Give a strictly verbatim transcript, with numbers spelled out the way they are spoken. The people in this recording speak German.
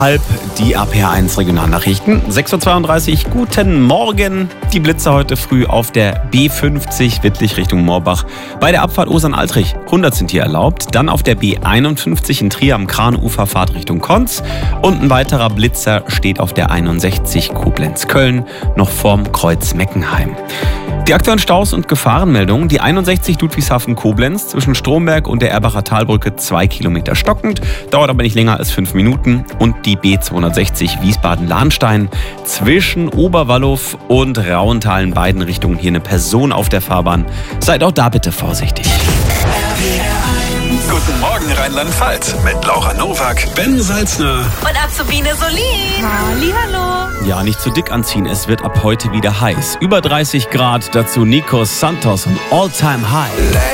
Halb die A P eins Regionalnachrichten. sechs Uhr zweiunddreißig, guten Morgen. Die Blitze heute früh auf der B fünfzig Wittlich Richtung Moorbach. Bei der Abfahrt Osern-Altrich hundert sind hier erlaubt. Dann auf der B einundfünfzig in Trier am Kranufer Fahrt Richtung Konz. Und ein weiterer Blitzer steht auf der einundsechzig Koblenz-Köln, noch vorm Kreuz Meckenheim. Die aktuellen Staus und Gefahrenmeldungen. Die einundsechzig Ludwigshafen-Koblenz zwischen Stromberg und der Erbacher Talbrücke zwei Kilometer stockend, dauert aber nicht länger als fünf Minuten. Und die B zweihundertsechzig Wiesbaden-Lahnstein zwischen Oberwallow und Rauental in beiden Richtungen hier eine Person auf der Fahrbahn. Seid auch da bitte vorsichtig. Guten Morgen Rheinland-Pfalz mit Laura Nowak, Ben Salzner und Azubine Solin. Hallihallo. Ja, nicht zu dick anziehen, es wird ab heute wieder heiß. Über dreißig Grad, dazu Nikos Santos und All Time High.